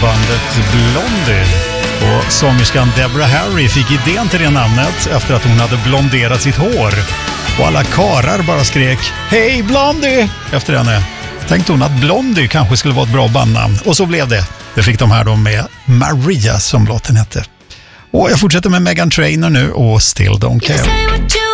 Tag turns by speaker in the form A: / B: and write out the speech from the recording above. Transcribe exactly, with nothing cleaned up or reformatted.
A: bandet Blondie. Och sångerskan Deborah Harry fick idén till det namnet efter att hon hade blonderat sitt hår. Och alla karar bara skrek "Hej Blondie!" efter henne. Tänkte hon att Blondie kanske skulle vara ett bra bandnamn. Och så blev det. Det fick de här då med Maria som låten hette. Och jag fortsätter med Meghan Trainor nu och Still Don't Care.